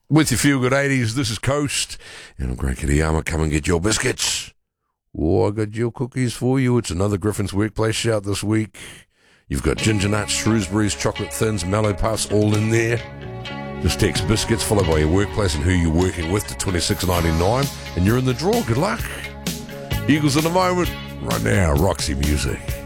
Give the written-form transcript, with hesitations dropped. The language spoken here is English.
With your feel-good 80s, this is Coast. And I'm Grant Kitayama. Come and get your biscuits. Oh, I got your cookies for you. It's another Griffin's Workplace shout this week. You've got ginger nuts, Shrewsbury's, chocolate thins, mallow puffs all in there. Just text biscuits followed by your workplace and who you're working with to $26.99 and you're in the draw. Good luck. Eagles in a moment. Right now, Roxy Music.